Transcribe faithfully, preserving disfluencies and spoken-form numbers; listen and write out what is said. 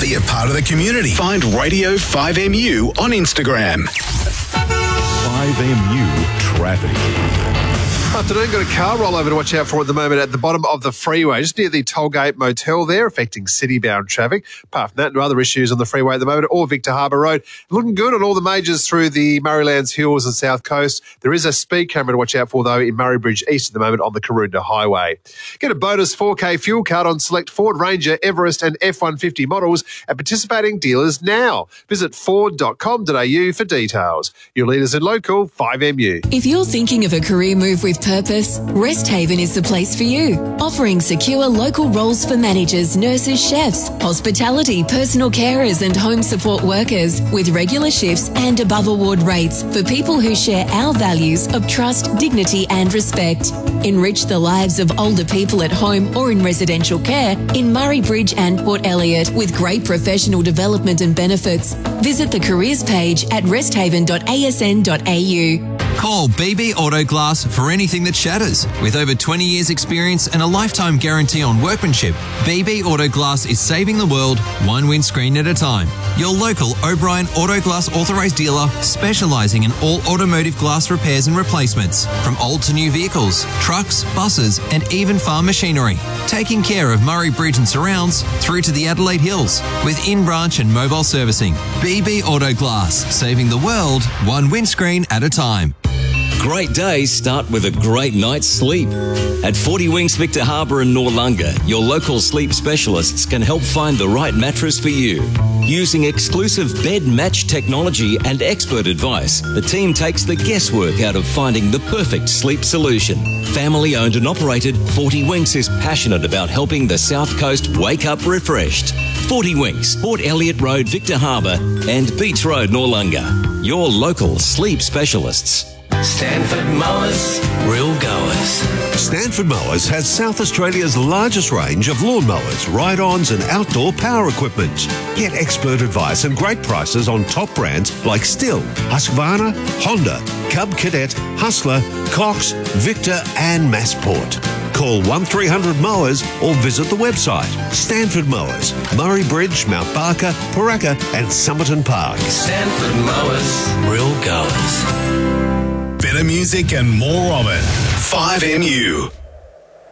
Be a part of the community. Find Radio five M U on Instagram. five M U Traffic. Afternoon, got a car rollover to watch out for at the moment at the bottom of the freeway, just near the Tollgate Motel there, affecting city-bound traffic. Apart from that, no other issues on the freeway at the moment, or Victor Harbour Road. Looking good on all the majors through the Murraylands Hills and South Coast. There is a speed camera to watch out for, though, in Murray Bridge East at the moment on the Karoonda Highway. Get a bonus four K fuel card on select Ford Ranger, Everest and F one fifty models at participating dealers now. Visit ford dot com dot a u for details. Your leaders in local, five M U. If you're thinking of a career move with purpose, Rest Haven is the place for you. Offering secure local roles for managers, nurses, chefs, hospitality, personal carers and home support workers with regular shifts and above award rates for people who share our values of trust, dignity and respect. Enrich the lives of older people at home or in residential care in Murray Bridge and Port Elliot with great professional development and benefits. Visit the careers page at rest haven dot a s n dot a u. Call B B Auto Glass for anything that shatters. With over twenty years experience and a lifetime guarantee on workmanship, B B Auto Glass is saving the world one windscreen at a time. Your local O'Brien Auto Glass authorised dealer specialising in all automotive glass repairs and replacements, from old to new vehicles, trucks, buses and even farm machinery. Taking care of Murray Bridge and surrounds through to the Adelaide Hills with in-branch and mobile servicing. B B Auto Glass, saving the world one windscreen at a time. Great days start with a great night's sleep. At forty Winks Victor Harbour and Noarlunga, your local sleep specialists can help find the right mattress for you. Using exclusive bed match technology and expert advice, the team takes the guesswork out of finding the perfect sleep solution. Family owned and operated, forty Winks is passionate about helping the South Coast wake up refreshed. forty Winks, Port Elliot Road, Victor Harbour and Beach Road, Noarlunga. Your local sleep specialists. Stanford Mowers, real goers. Stanford Mowers has South Australia's largest range of lawn mowers, ride-ons and outdoor power equipment. Get expert advice and great prices on top brands like Stihl, Husqvarna, Honda, Cub Cadet, Hustler, Cox, Victor and Massport. Call one three hundred mowers or visit the website. Stanford Mowers, Murray Bridge, Mount Barker, Paraka and Somerton Park. Stanford Mowers, real goers. Better music and more of it. five M U.